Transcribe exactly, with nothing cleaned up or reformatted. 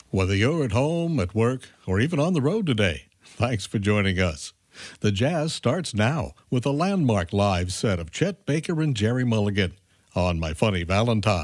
Whether you're at home, at work, or even on the road today, thanks for joining us. The Jazz starts now with a landmark live set of Chet Baker and Jerry Mulligan on My Funny Valentine.